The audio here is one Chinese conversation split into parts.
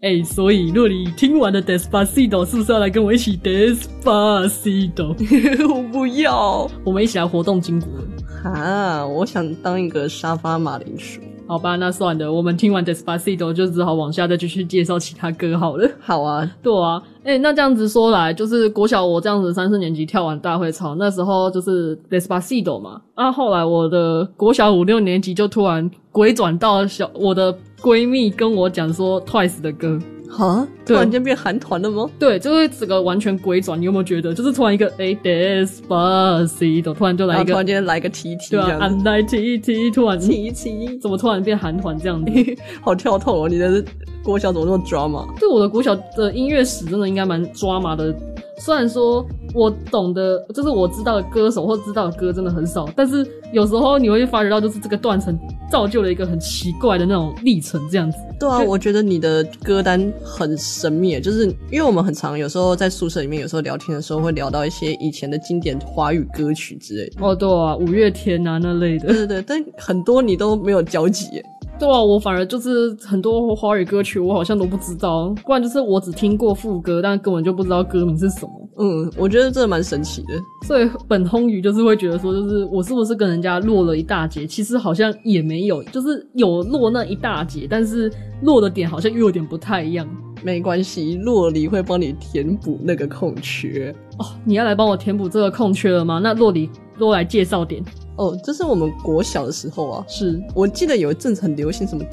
所以若你听完了 Despacito 是不是要来跟我一起 Despacito？ 我不要， 我们一起来活动筋骨啊！我想当一个沙发马铃薯。 好吧，那算了，我们听完 Despacito 就只好往下再继续介绍其他歌好了。 好啊， 对啊，那这样子说来，就是国小我这样子3、4年级跳完大会操，那时候就是 Despacito 嘛。后来我的国小5、6年级就突然鬼转到我的闺蜜跟我讲说 Twice 的歌。 哈，突然间变韩团了吗？ 对，就是整个完全鬼转，你有没有觉得？就是突然一个Despacito， 突然就来一个， 突然间来个 TT， 对啊 ，I'm like TT， 突然 TT， 怎么突然变韩团这样子？ 好跳痛哦！你的国小怎么那么 drama？ 对，我的国小的音乐史真的应该蛮 drama 的。虽然说我懂的，就是我知道的歌手或知道的歌真的很少，但是有时候你会发觉到，就是这个断层造就了一个很奇怪的那种历程，这样子。 对啊，我觉得你的歌单很神秘，就是因为我们很常有时候在宿舍里面，有时候聊天的时候会聊到一些以前的经典华语歌曲之类的。 对啊，五月天啊那类的。 对对对，但很多你都没有交集耶。 对啊，我反而就是很多华语歌曲我好像都不知道，不然就是我只听过副歌，但根本就不知道歌名是什么。 我觉得这蛮神奇的。 所以本烘宇就是会觉得说，就是我是不是跟人家落了一大截？其实好像也没有，就是有落那一大截，但是落的点好像又有点不太一样。 没关系，洛梨会帮你填补那个空缺。 你要来帮我填补这个空缺了吗？那洛梨多来介绍点。 这是我们国小的时候啊， 是我记得有一阵子很流行什么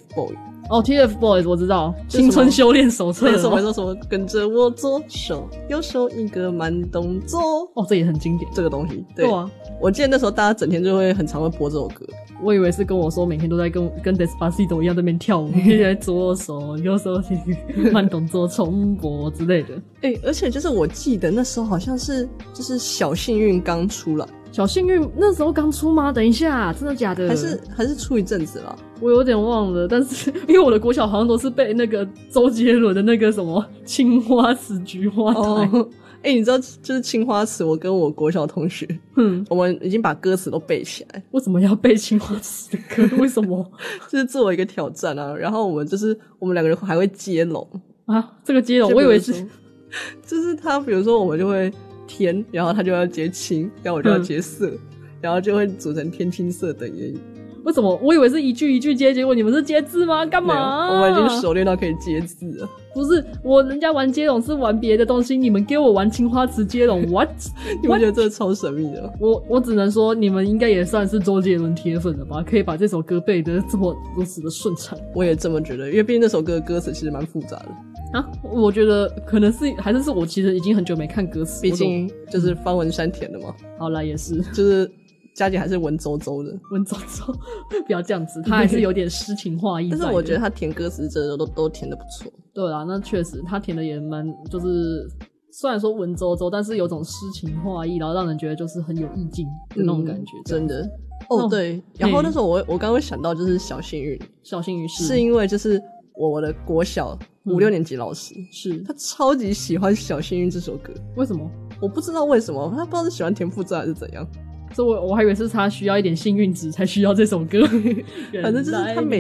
TFBOYS。TFBOYS 我知道，青春修炼手册。 没错什么跟着我左手右手一个慢动作。 这也很经典， 这个东西。 对啊， 我记得那时候大家整天就会很常会播这首歌。 我以为是跟我说每天都在跟 Despacito 一样在那边跳舞，每天左手右手慢动作重播之类的。 而且就是我记得那时候好像是就是小幸运刚出来。 小幸运那时候刚出吗？等一下，真的假的？ 还是出一阵子了， 我有点忘了。但是因为我的国小好像都是被那个周杰伦的那个什么青花瓷菊花台。 你知道就是青花瓷，我跟我国小同学，我们已经把歌词都背起来。 为什么要背青花瓷的歌？为什么？ 就是做一个挑战啊。然后我们两个人还会接龙啊，这个接龙我以为是， 就是他比如说我们就会天，然后他就要接青，然后我就要接色，然后就会组成天青色等烟雨。 为什么？我以为是一句一句接，结果你们是接字吗？干嘛？ 我们已经熟练到可以接字了。 不是，人家玩接龙是玩别的东西，你们给我玩青花瓷接龙 ，what？ 你们觉得这超神秘的？ 我只能说，你们应该也算是周杰伦铁粉了吧？可以把这首歌背得这么如此的顺畅。 我也这么觉得，因为毕竟那首歌的歌词其实蛮复杂的。 我觉得可能是还是我其实已经很久没看歌词， 毕竟就是方文山填的嘛。 好啦，也是， 就是佳姐还是文绉绉的， 文绉绉，不要这样子，他还是有点诗情画意。 但是我觉得他填歌词真的都填得不错。对啦，那确实他填的也蛮，就是虽然说文绉绉，但是有种诗情画意，然后让人觉得就是很有意境的那种感觉。 真的。对，然后那时候我刚刚会想到就是小幸运是因为就是我的国小5、6年级老师是他超级喜欢小幸运这首歌。 为什么？ 我不知道为什么，他不知道是喜欢田馥甄还是怎样。 所以我还以为是他需要一点幸运值才需要这首歌。 反正就是他每